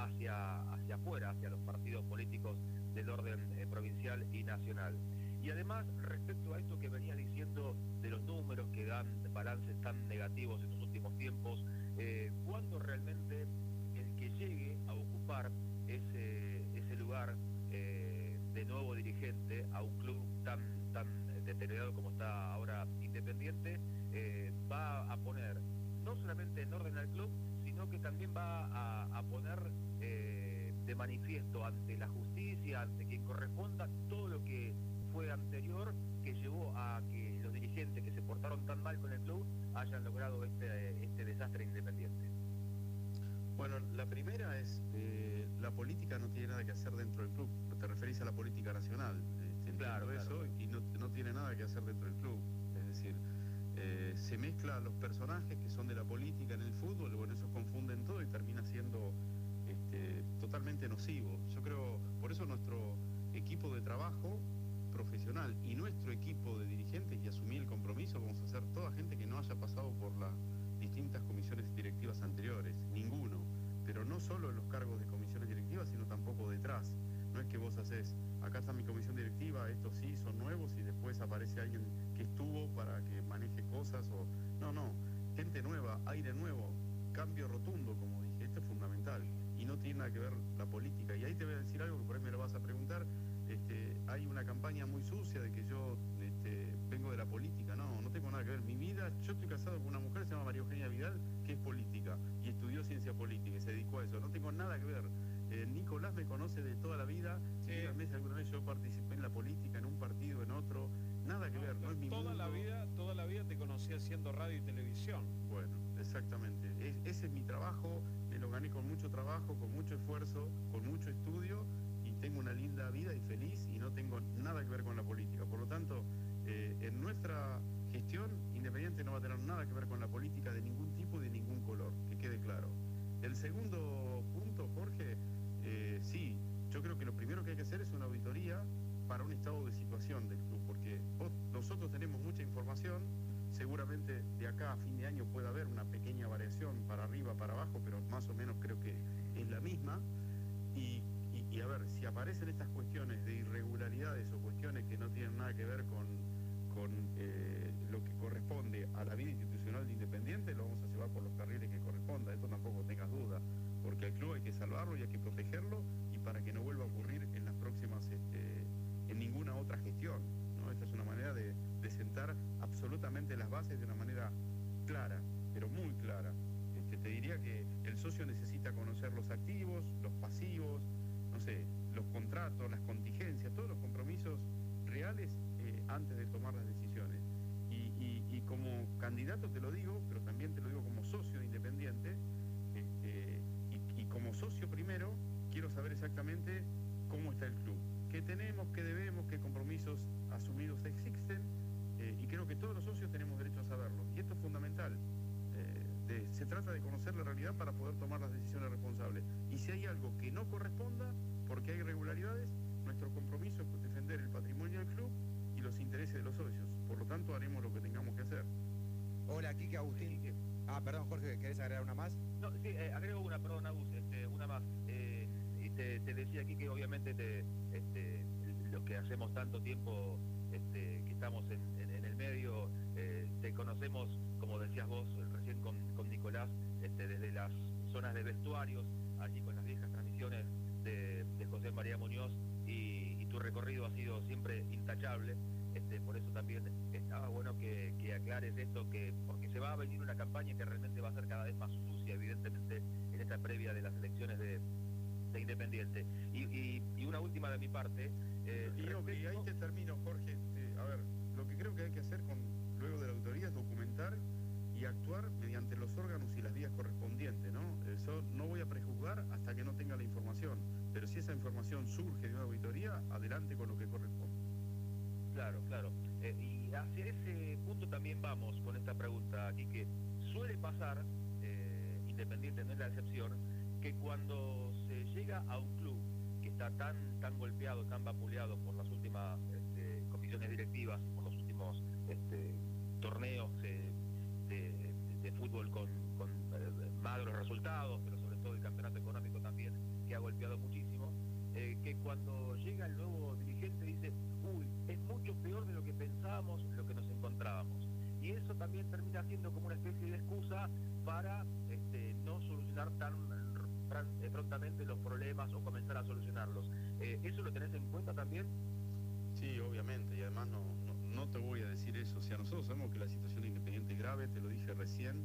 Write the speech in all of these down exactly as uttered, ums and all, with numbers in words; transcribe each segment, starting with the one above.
hacia, hacia afuera, hacia los partidos políticos del orden eh, provincial y nacional. Y además, respecto a esto que venía diciendo de los números que dan balances tan negativos en los últimos tiempos, eh, ¿cuándo realmente el que llegue a ocupar ese, ese lugar eh, de nuevo dirigente a un club tan, tan deteriorado como está ahora Independiente, eh, va a poner no solamente en orden al club, sino que también va a, a poner eh, de manifiesto ante la justicia, ante quien corresponda, todo lo que fue anterior que llevó a que los dirigentes que se portaron tan mal con el club hayan logrado este, este desastre Independiente? Bueno, la primera es, eh, la política no tiene nada que hacer dentro del club. Te referís a la política nacional, este, claro, claro, eso, claro. Y no, no tiene nada que hacer dentro del club. Es decir, eh, se mezclan los personajes que son de la política en el fútbol, bueno, esos confunden todo y termina siendo este, totalmente nocivo. Yo creo, por eso nuestro equipo de trabajo profesional y nuestro equipo de dirigentes, y asumí el compromiso, vamos a ser toda gente que no haya pasado por las distintas comisiones directivas anteriores, ninguno, pero no solo en los cargos de comisiones directivas, sino tampoco detrás. No es que vos haces, acá está mi comisión directiva, estos sí son nuevos, y después aparece alguien que estuvo para que maneje cosas, o no, no, gente nueva, aire nuevo, cambio rotundo, como dije, esto es fundamental, y no tiene nada que ver la política. Y ahí te voy a decir algo que por ahí me lo vas a preguntar. Este, hay una campaña muy sucia de que yo este, vengo de la política. No, no tengo nada que ver. Mi vida, yo estoy casado con una mujer que se llama María Eugenia Vidal, que es política y estudió ciencia política y se dedicó a eso. No tengo nada que ver. Eh, Nicolás me conoce de toda la vida. Sí. Díganme si alguna vez yo participé en la política, en un partido, en otro. Nada que no, ver, no es mi toda mundo. La vida, toda la vida te conocí haciendo radio y televisión. Bueno, exactamente. Es, ese es mi trabajo. Me lo gané con mucho trabajo, con mucho esfuerzo, con mucho estudio. Y tengo una linda vida y feliz, y no tengo nada que ver con la política. Por lo tanto, eh, en nuestra gestión, Independiente no va a tener nada que ver con la política de ningún tipo y de ningún color, que quede claro. El segundo punto, Jorge, eh, sí, yo creo que lo primero que hay que hacer es una auditoría para un estado de situación del club, porque vos, nosotros tenemos mucha información, seguramente de acá a fin de año puede haber una pequeña variación para arriba, para abajo, pero más o menos creo que es la misma. Y Y, y a ver, si aparecen estas cuestiones de irregularidades o cuestiones que no tienen nada que ver con, con eh, lo que corresponde a la vida institucional de Independiente, lo vamos a llevar por los carriles que corresponda. Esto tampoco tengas duda, porque al club hay que salvarlo y hay que protegerlo, y para que no vuelva a ocurrir en las próximas, este, en ninguna otra gestión, ¿no? Esta es una manera de, de sentar absolutamente las bases de una manera clara, pero muy clara. Este, te diría que el socio necesita conocer los activos, los pasivos, no sé, los contratos, las contingencias, todos los compromisos reales eh, antes de tomar las decisiones. Y, y, y como candidato te lo digo, pero también te lo digo como socio de Independiente, este, y, y como socio primero, quiero saber exactamente cómo está el club, qué tenemos, qué debemos, qué compromisos asumidos existen, eh, y creo que todos los socios tenemos derecho a saberlo, y esto es fundamental. Eh, de, se trata de conocer la realidad para poder tomar las decisiones responsables, y si hay algo que no corresponda porque hay irregularidades, nuestro compromiso es defender el patrimonio del club y los intereses de los socios. Por lo tanto, haremos lo que tengamos que hacer. Hola, Quique, Agustín. Quique. Ah, perdón, Jorge, ¿querés agregar una más? No, sí, eh, agrego una, perdón, Agus, este, una más. Eh, y te, te decía aquí que obviamente te, este, los que hacemos tanto tiempo este, que estamos en, en, en el medio, eh, te conocemos, como decías vos recién con, con Nicolás, este, desde las zonas de vestuarios, allí con las viejas transmisiones de, de José María Muñoz, y, y tu recorrido ha sido siempre intachable. Este, por eso también estaba bueno que, que aclares esto, que porque se va a venir una campaña que realmente va a ser cada vez más sucia, evidentemente, en esta previa de las elecciones de, de Independiente. Y, y, y una última de mi parte. Eh, y, respecto... y ahí te termino, Jorge. Eh, a ver, lo que creo que hay que hacer con luego de la auditoría es documentar y actuar mediante los órganos y las vías correspondientes, ¿no? Eso no voy a prejuzgar hasta que no tenga la información, pero si esa información surge de una auditoría, adelante con lo que corresponde. Claro, claro. Eh, y hacia ese punto también vamos con esta pregunta aquí, que suele pasar, eh, Independiente no es la excepción, que cuando se llega a un club que está tan tan golpeado, tan vapuleado por las últimas este, comisiones directivas, por los últimos este, torneos eh, de, de fútbol con, con eh, magros resultados, pero sobre todo el campeonato económico también cambiado muchísimo, eh, que cuando llega el nuevo dirigente dice, uy, es mucho peor de lo que pensábamos, lo que nos encontrábamos. Y eso también termina siendo como una especie de excusa para este, no solucionar tan eh, prontamente los problemas o comenzar a solucionarlos. Eh, ¿Eso lo tenés en cuenta también? Sí, obviamente, y además no, no, no te voy a decir eso. O sea, nosotros sabemos que la situación de Independiente es grave, te lo dije recién.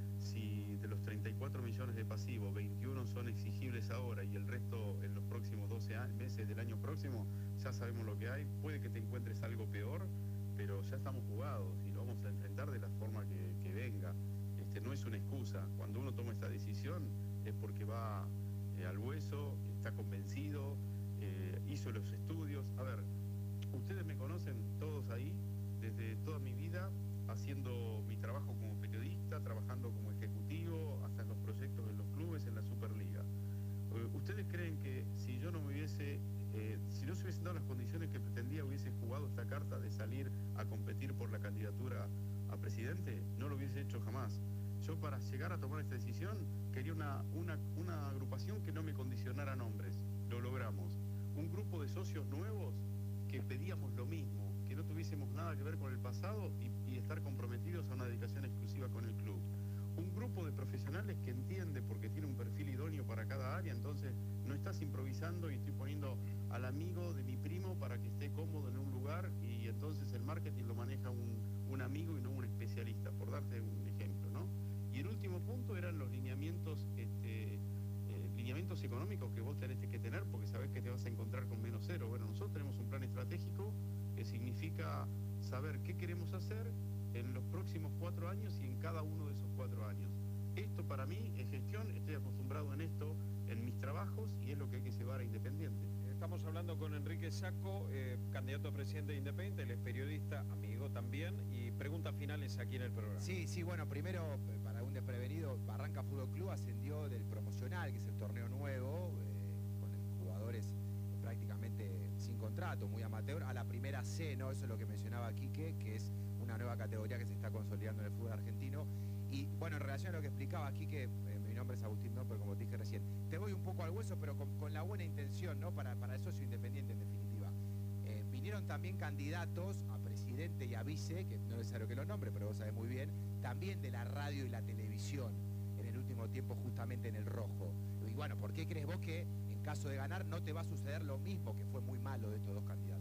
Si de los treinta y cuatro millones de pasivos, veintiuno son exigibles ahora y el resto en los próximos doce meses del año próximo, ya sabemos lo que hay. Puede que te encuentres algo peor, pero ya estamos jugados y lo vamos a enfrentar de la forma que, que venga. Este, no es una excusa. Cuando uno toma esta decisión es porque va eh, al hueso, está convencido, eh, hizo los estudios. A ver, ustedes me conocen todos ahí, desde toda mi vida, haciendo mi trabajo como periodista, trabajando como ejecutivo, hasta en los proyectos en los clubes, en la Superliga. Eh, ¿Ustedes creen que si yo no me hubiese, eh, si no se hubiesen dado las condiciones que pretendía, hubiese jugado esta carta de salir a competir por la candidatura a presidente? No lo hubiese hecho jamás. Yo, para llegar a tomar esta decisión, quería una, una, una agrupación que no me condicionara nombres. Lo logramos. Un grupo de socios nuevos que pedíamos lo mismo, que no tuviésemos nada que ver con el pasado y, y estar comprometidos a una dedicación exclusiva con el club. Un grupo de profesionales que entiende, porque tiene un perfil idóneo para cada área, entonces no estás improvisando y estoy poniendo al amigo de mi primo para que esté cómodo en un lugar y entonces el marketing lo maneja un, un amigo y no un especialista, por darte un ejemplo, ¿no? Y el último punto eran los lineamientos, este, eh, lineamientos económicos que vos tenés que tener porque sabés que te vas a encontrar con menos cero. Bueno, nosotros tenemos un plan estratégico que significa saber qué queremos hacer en los próximos cuatro años y en cada uno de esos cuatro años. Esto para mí es gestión, estoy acostumbrado en esto, en mis trabajos, y es lo que hay que llevar a Independiente. Estamos hablando con Enrique Sacco, eh, candidato a presidente de Independiente, él es periodista, amigo también, y preguntas finales aquí en el programa. Sí, sí, bueno, primero, para un desprevenido, Barranca Fútbol Club ascendió del promocional, que es el torneo nuevo, eh, con jugadores prácticamente sin contrato, muy amateur, a la primera C, ¿no? Eso es lo que mencionaba Quique, que es una nueva categoría que se está consolidando en el fútbol argentino. Y bueno, en relación a lo que explicaba Quique, eh, mi nombre es Agustín Domper, como te dije recién, te voy un poco al hueso, pero con, con la buena intención, ¿no? Para, para el socio independiente, en definitiva. Eh, vinieron también candidatos a presidente y a vice, que no es necesario que los nombre, pero vos sabés muy bien, también de la radio y la televisión, en el último tiempo justamente en el rojo. Y bueno, ¿por qué crees vos que en caso de ganar no te va a suceder lo mismo, que fue muy malo de estos dos candidatos?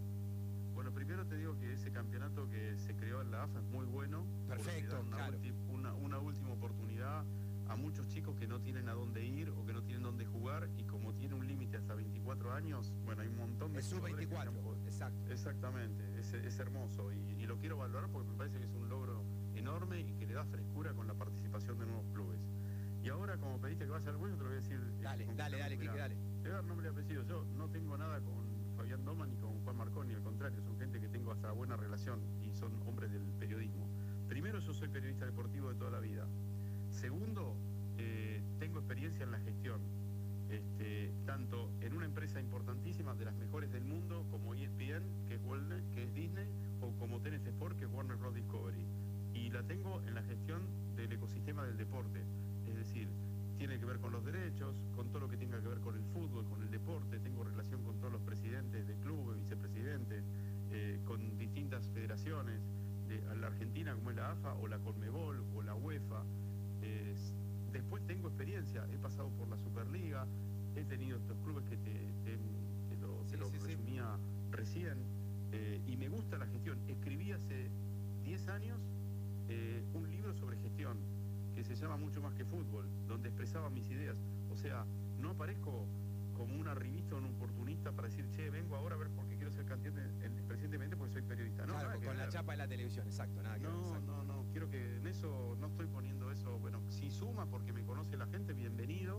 Bueno, primero te digo que ese campeonato que se creó en la A F A es muy bueno. Perfecto, una, claro. ulti, una, una última oportunidad a muchos chicos que no tienen a dónde ir o que no tienen dónde jugar, y como tiene un límite hasta veinticuatro años, bueno, hay un montón de... Es sub veinticuatro, exacto. Exactamente, es, es hermoso y, y lo quiero valorar porque me parece que es un logro enorme y que le da frescura con la participación de nuevos clubes. Y ahora, como pediste que vaya al hueso, te lo voy a decir... Dale, eh, dale, dale, Quique, dale. Te voy a dar nombre y apellido. Yo no tengo nada con Fabián Doma ni con Juan Marconi, al contrario, son gente que tengo hasta buena relación y son hombres del periodismo. Primero, yo soy periodista deportivo de toda la vida. Segundo, eh, tengo experiencia en la gestión, este, tanto en una empresa importantísima, de las mejores del mundo, como E S P N, que es, Walner, que es Disney, o como T N T Sport, que es Warner Bros. Discovery. Y la tengo en la gestión del ecosistema del deporte, es decir, tiene que ver con los derechos, con todo lo que tenga que ver con el fútbol, con el deporte. Tengo relación con todos los presidentes de clubes, vicepresidentes, eh, con distintas federaciones, de la Argentina como es la A F A, o la Conmebol, o la UEFA. Eh, después tengo experiencia, he pasado por la Superliga, he tenido estos clubes que te, te, te lo, Sí, te lo sí, sí. resumía recién, eh, y me gusta la gestión. Escribí hace diez años eh, un libro sobre gestión, que se llama Mucho Más que Fútbol, donde expresaba mis ideas. O sea, no aparezco como un arribista o un oportunista para decir, che, vengo ahora a ver por qué quiero ser candidato presidentemente porque soy periodista. No, Claro, nada que con la ver. chapa de la televisión, exacto, nada que ver, No, exacto. no, no, quiero que en eso no estoy poniendo eso. Bueno, si suma porque me conoce la gente, bienvenido.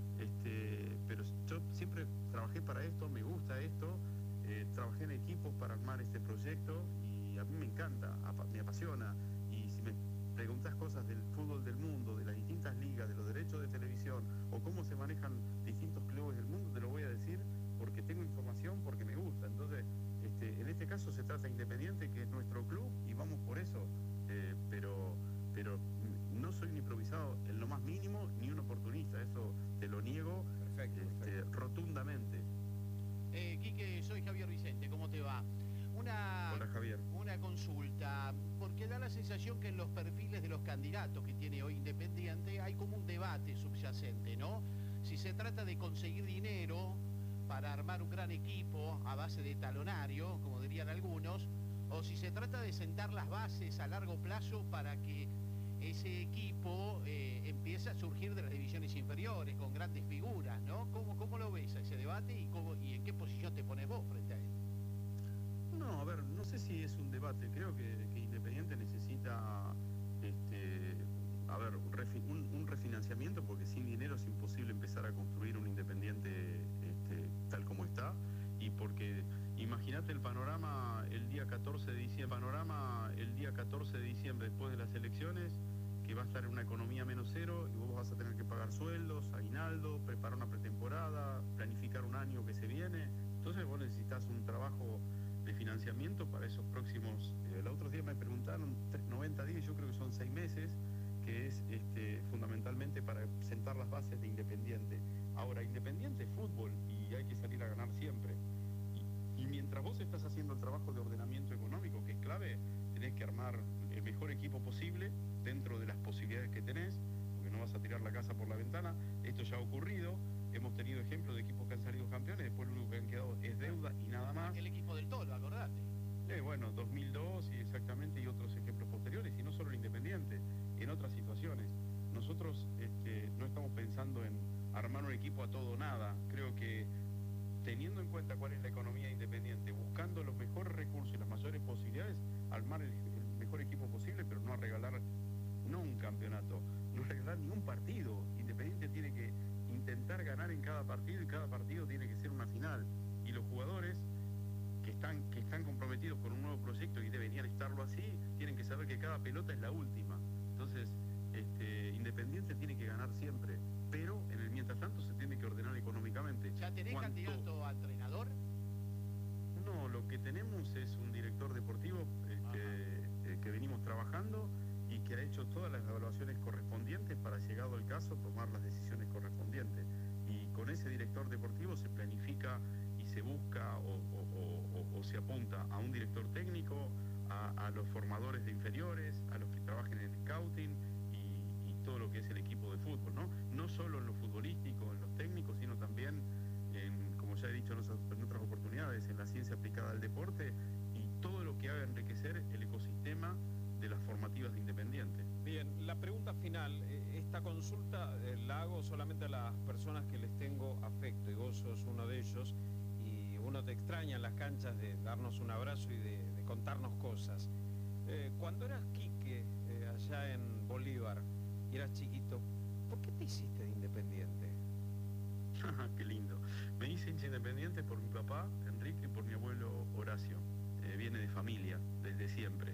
Este, pero yo siempre trabajé para esto, me gusta esto, eh, trabajé en equipos para armar este proyecto y a mí me encanta, apa- me apasiona. Y si me preguntas cosas del fútbol del mundo, de las distintas ligas, de los derechos de televisión o cómo se manejan distintos clubes del mundo, te lo voy a decir porque tengo información, porque me gusta. Entonces, este, en este caso se trata de Independiente, que es nuestro club, y vamos por eso. Eh, pero, pero no soy un improvisado en lo más mínimo ni un oportunista, eso te lo niego. Perfecto, Este, perfecto. rotundo. impresión que en los perfiles de los candidatos que tiene hoy Independiente hay como un debate subyacente, ¿no? Si se trata de conseguir dinero para armar un gran equipo a base de talonario, como dirían algunos, o si se trata de sentar las bases a largo plazo para que ese equipo eh, empiece a surgir de las divisiones inferiores con grandes figuras, ¿no? ¿Cómo, cómo lo ves a ese debate y, cómo, y en qué posición te pones vos frente a él? No, a ver, no sé si es un debate, creo que, que Independiente necesita, este, a ver, un, refi un, un refinanciamiento, porque sin dinero es imposible empezar a construir un Independiente este, tal como está, y porque imagínate el panorama el día catorce de diciembre, panorama el día catorce de diciembre después de las elecciones, que va a estar en una economía menos cero y vos vas a tener que pagar sueldos, aguinaldo, preparar una pretemporada, planificar un año que se viene. Entonces vos necesitas un trabajo de financiamiento para esos próximos, eh, el otro día me preguntaron, noventa días, yo creo que son seis meses, que es este, fundamentalmente para sentar las bases de Independiente. Ahora, Independiente es fútbol y hay que salir a ganar siempre. Y, y mientras vos estás haciendo el trabajo de ordenamiento económico, que es clave, tenés que armar el mejor equipo posible dentro de las posibilidades que tenés, porque no vas a tirar la casa por la ventana. Esto ya ha ocurrido, hemos tenido ejemplos de equipos que han salido campeones, después lo único que han quedado es deuda y nada más. El equipo del Tolo, acordate. Eh, bueno, dos mil dos y exactamente, y otros ejemplos posteriores, y no solo el Independiente, en otras situaciones. Nosotros este, no estamos pensando en armar un equipo a todo o nada. Creo que teniendo en cuenta cuál es la economía Independiente, buscando los mejores recursos y las mayores posibilidades, armar el, el mejor equipo posible, pero no a regalar, no un campeonato, no a regalar ni un partido. Independiente tiene que intentar ganar en cada partido y cada partido tiene que ser una final. Y los jugadores que están, que están comprometidos con un nuevo proyecto y deberían estarlo así, tienen que saber que cada pelota es la última. Entonces, este, Independiente tiene que ganar siempre, pero en el mientras tanto se tiene que ordenar económicamente. ¿Ya tenés ¿Cuánto? candidato a entrenador? No, lo que tenemos es un director deportivo este, eh, que venimos trabajando y que ha hecho todas las evaluaciones correspondientes para, llegado el caso, tomar las decisiones correspondientes. Y con ese director deportivo se planifica y se busca o, o, o, o se apunta a un director técnico, a, a los formadores de inferiores, a los que trabajen en scouting y, y todo lo que es el equipo de fútbol, ¿no? No solo en lo futbolístico, en los técnicos, sino también, en, como ya he dicho en otras, en otras oportunidades, en la ciencia aplicada al deporte y todo lo que haga enriquecer el ecosistema de las formativas de Independiente. Bien, la pregunta final, eh, esta consulta eh, la hago solamente a las personas que les tengo afecto, y vos sos uno de ellos, y uno te extraña en las canchas de darnos un abrazo y de, de contarnos cosas. Eh, cuando eras Quique, eh, allá en Bolívar, y eras chiquito, ¿por qué te hiciste de Independiente? Qué lindo. Me hice hincha Independiente por mi papá, Enrique, y por mi abuelo Horacio. Eh, viene de familia, desde siempre.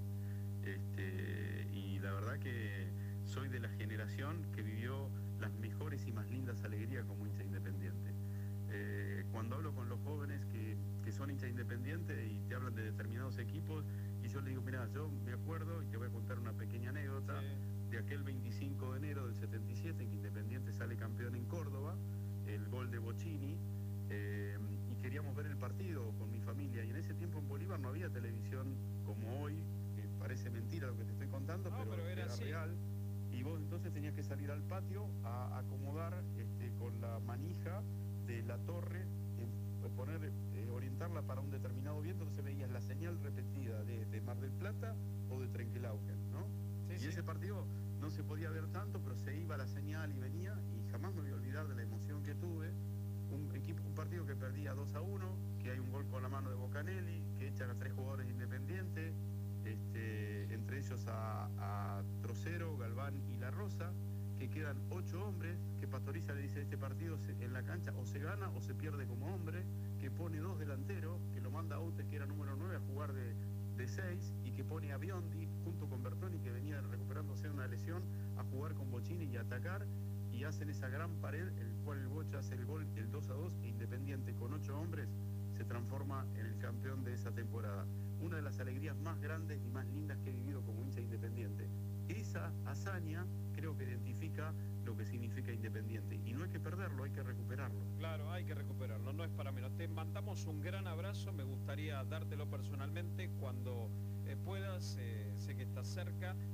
Este, y la verdad que soy de la generación que vivió las mejores y más lindas alegrías como hincha Independiente. Eh, cuando hablo con los jóvenes que, que son hinchas Independiente y te hablan de determinados equipos, y yo les digo, mira, yo me acuerdo, y te voy a contar una pequeña anécdota, sí, de aquel veinticinco de enero del setenta y siete, en que Independiente sale campeón en Córdoba, el gol de Bocini, eh, y queríamos ver el partido con mi familia, y en ese tiempo en Bolívar no había televisión como hoy, que parece mentira lo que te estoy contando, no, pero, pero era, era real, y vos entonces tenías que salir al patio a acomodar este, con la manija de la torre, eh, poner, eh, orientarla para un determinado viento, entonces veías la señal repetida de, de Mar del Plata o de Trenquelauquen, ¿no? Sí, y sí. Ese partido no se podía ver tanto, pero se iba la señal y venía, y jamás me voy a olvidar de la emoción que tuve. Un equipo, un partido que perdía dos a uno, que hay un gol con la mano de Bocanelli, que echan a tres jugadores Independientes, este, entre ellos a, a Trocero, Galván y La Rosa, que quedan ocho hombres, que Pastoriza le dice, este partido se, en la cancha o se gana o se pierde como hombre, que pone dos delanteros, que lo manda a Ute, que era número nueve, a jugar de, de seis, y que pone a Biondi junto con Bertoni, que venía recuperándose de una lesión, a jugar con Bocini y a atacar, y hacen esa gran pared, el cual el Bocha hace el gol, el dos a dos, e Independiente con ocho hombres se transforma en el campeón de esa temporada. Una de las alegrías más grandes y más lindas que he vivido como hincha Independiente. Esa hazaña creo que identifica lo que significa Independiente, y no hay que perderlo, hay que recuperarlo. Claro, hay que recuperarlo, no es para menos. Te mandamos un gran abrazo, me gustaría dártelo personalmente cuando eh, puedas, eh, sé que estás cerca.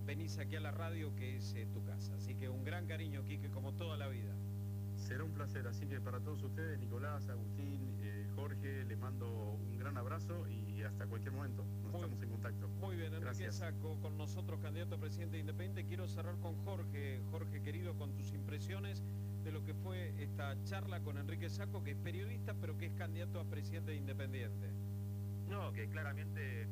venís aquí a la radio, que es eh, tu casa. Así que un gran cariño, Quique, como toda la vida. Será un placer, así que para todos ustedes, Nicolás, Agustín, eh, Jorge, les mando un gran abrazo y hasta cualquier momento nos Muy- estamos en contacto. Muy bien, Enrique Gracias. Sacco con nosotros, candidato a presidente independiente. Quiero cerrar con Jorge. Jorge, querido, con tus impresiones de lo que fue esta charla con Enrique Sacco, que es periodista, pero que es candidato a presidente independiente. No, que claramente